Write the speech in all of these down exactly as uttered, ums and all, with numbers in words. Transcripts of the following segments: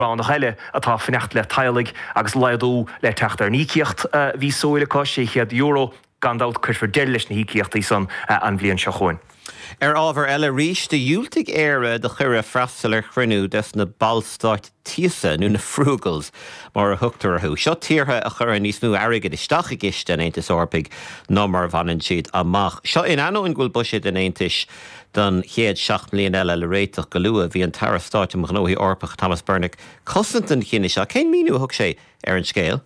nach heile atá finnecht le teilig agus leadú le techt ar níciocht hí sóile cos sé chéad euro gandát chuir deirlis na híciochtaí san an bblion seo chuin. Er ábhar eile ríis de dúiltigh éire de chuir freastal ar chruinú des na ballstart tíosa nó na frúgals mar a thugtar athú. Seo tíortha a chur níos mú airgid isteach i giste an Aontas Orpaig ná mar bhanan siad amach. Seo in anóin ghfuil buisiad an Aontas don chéad seach mblion eile le réiteach go luath bhí an tara stáit am gnóthaí Orpach Thomas Bernick cosint an chinine seo. Cén míniú thug sé ar an scéal?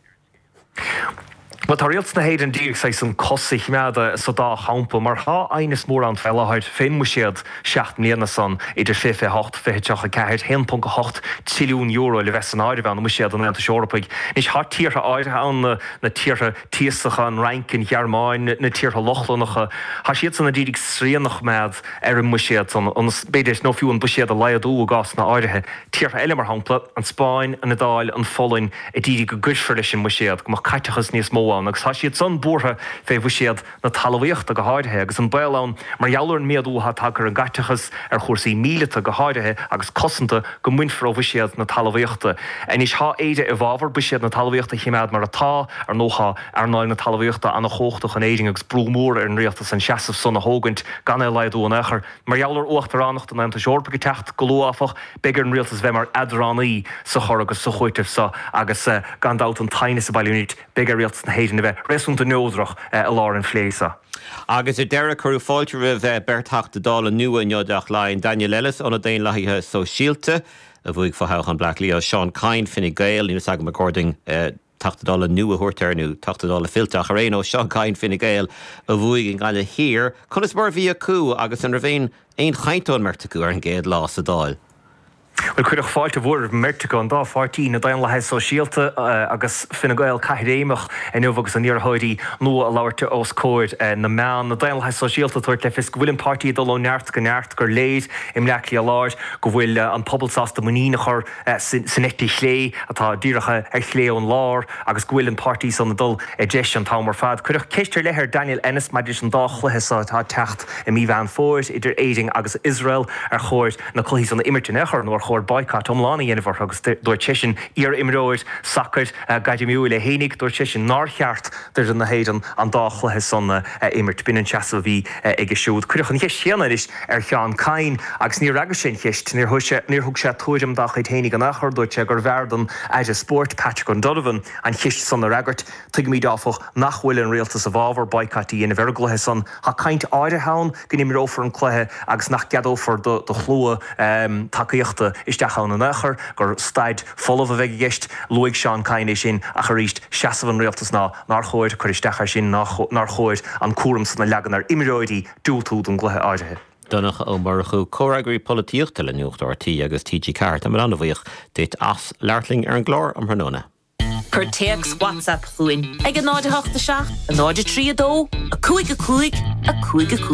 But tá rialtas na héad an díag sé san cosig meada sa dá hampa mar há aonas mór an feileáid féin mu siad seacht mbliana san idir fife hocht fiteach a ceir one point eight trilliún euro le bheits an áidir bhean mu siad an Aontas Orpaig. Is há tíortha áirithe an na tíortha tíosacha an rankin Gearmáin na tíortha lochlanacha. Tá siad san na díag sríanach mead ar an mu siad an beidir nó fiú an bu siad a leiadú a gas na áirithe. Tíortha eile mar hampla an Spáin an Nadáil an Follain a díag go gusfir leis an mu siad go mar caitechas níos mó agus tá siad son búrtha fé bhu siad na talhaíochta go háirithe agus an bailán mar jaall an méadútha takear an gaitechas ar chósaí míleta go háirithe agus cosanta go muinfar ó bhu siad na talhaíochta. En is há éide i bhábhar bu siad na talhaíochta chiimead mar atá ar nócha ar náil na talhaíochta anna chóchtach an éidir agus brúmór ar an rialtas an seaamh son a hógant gan é leidú an éair. Mar jaall uachtar annacht an Aontas Orpaig techt golóáfach begur an rialtas bheith mar adranaí sa chor agus sa chuitir sa agus gandát an taine sa bailúnit begur rialtas na héidir bheith resúnta nódrach a lá an phléasa. Agus i deire chuú fáilte bheith bertacht dála nua neodeach lein Daniel Ellis óna daon laithithe so síalte a bhuaigh fathach an Black Leo Sean Kine Finnig Gael ní sag recording tachtadála nua thuirtearnú tachtadála filteach ar éó Sean Kine Finnig Gael a bhuaigh in gaile hir chun is mar bhí acu agus an rahén aon chaintón mertaú ar an géad lá sa dáil. Well chuireach fáilte bhór merrtacha an dá fartíí na daon lethe so síalta agus Fine Gael cairéimeach a nuamh agus an níorthaidí nua a láirte os cóid na meán na daon lethe so síalta tuairt le fis go bhfuil an partíí dul ó neart go neart gur léad im leachlí a láir go bhfuil an pobalsásta muína chur san étí chlé atá díracha ar chlé ón lár agus go bhfuil an partíí san na dul i d deis an támar fad. Chuireach céistir lethir Daniel Ennis maidir an dá chluthe atá techt i mí bhean fóir idir éiding agus Israel ar chóir na chluí san na imirtin echar nó chóir boicot omlána dhéanamhar agus dúir tisin ar imróid sacr gaiidir miú le hénig dúir tisin nácheart der an na héidir an dá chluthe sanna imirt bin an teasa bhí ige siúd. Cuireach an cheist chéanana is ar Seán Kine agus ní agus sin cheist níor thug sé tuairim dá chuid hénig an achar dúirt sé gur bherdan éidir sport Patrick an Donovan an cheist sanna ragart tuig mí dáfach nach bhfuil an réaltas a bhábhar boicotí ina bhar san ha caint áidir hán go ní ófar an chluthe agus nach geadófar do chlua takeíochta isteach an éair gur staid folamh a bheith gist luigh Seán Kine sin a chu ríist seaamh an réaltas ná nar chóir chuir isteachar sin nar chóir an cuaram sanna legan ar imiróidí dúltúd an gluthe áirithe. Donnach ó mar chu córagraí políochta le nuacht ortí agus T G Cart am an bhuaich déit as leirling ar an glór am Hernona. Cur teags WhatsApp chuin ag an náide heachta seach, a náide trí a dó, a cúig a cúig, a cúig a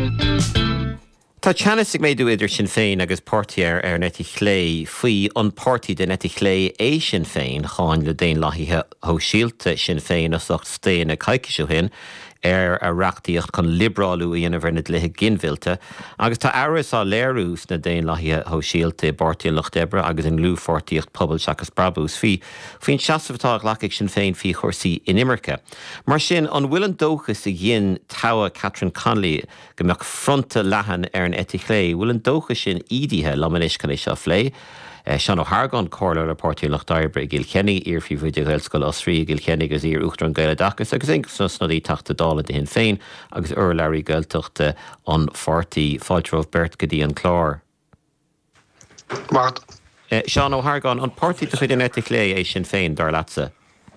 cúig. Tá teannas ag méadú idir Sinn Féin agus Portier ar neti chlé faoi an pártaí de neti chlé é Sinn Féin cháin le déon laithithe ó síalta Sinn Féin as ocht stéin a caiiciisiú hin ar a reachtaíocht chun libráú í dhéanamh na dlithe ginmhilte, agus tá áras á léirús na déon laithithe ó síalta Bartia Loch Debre agus an lúfortíocht pobl seachas brabús fí faoin seaamhtá lecaigh Sinn Féin fí chórsaí in Imirce. Mar sin an bhfuil an dóchas a dhéon tawa Catherine Connolly go mbeadh fronta leathan ar an etí chlé, bhfuil an dóchas sin ídithe lamanis can é seo phlé. Sean O'Hargan cóla le Portia Loch Debre Gil Kenny ar fi bhuiide Gaelscoil Osrí Gil Kenny agus ar uachtar an Gaile Dachas agus ingus snodí tachta dála de hin féin agus ur leirí gailteachta an forty fáiltróh Bert go dtí an chlár. Mart. Sean O'Hargan an pártaí de chuid an etí chlé é Sinn Féin dar latsa.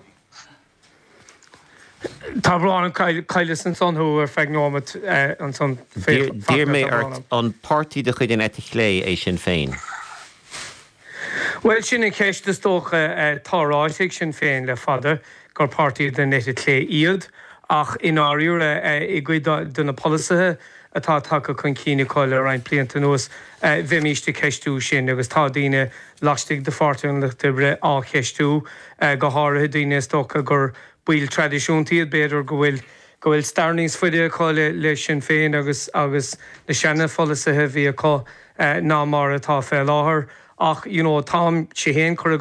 Tá bhrán an caile san sonthú ar feagnámat an son féin. Dír mé an pártaí de chuid an etí chlé é Sinn Féin. Well, sin in ceist is tócha táráitigh Sinn Féin le fada gur pártaí den neti chlé iad ach in áiriúre i gcuid duna polisathe atá take chun cíine coile ar ein blianta nuas bheith míiste ceistú sin agus tá daoine laistigh de Fáirteáin Loch Debre á ceistú go háirithe daoine is tócha gur bhuail tradiisiúntaí beidir go bhfuil go bhfuil starnings fuide coile le Sinn Féin agus agus na seanna polisathe bhí aá ná mar atá fé láthair ach you know, tám sé héan chu